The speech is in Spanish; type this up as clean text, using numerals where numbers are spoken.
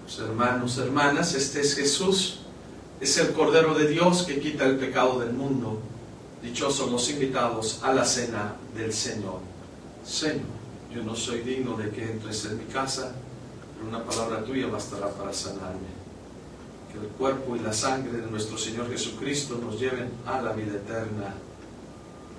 Pues, hermanos, hermanas, este es Jesús, es el Cordero de Dios que quita el pecado del mundo. Dichosos los invitados a la cena del Señor. Señor, yo no soy digno de que entres en mi casa, pero una palabra tuya bastará para sanarme. Que el cuerpo y la sangre de nuestro Señor Jesucristo nos lleven a la vida eterna.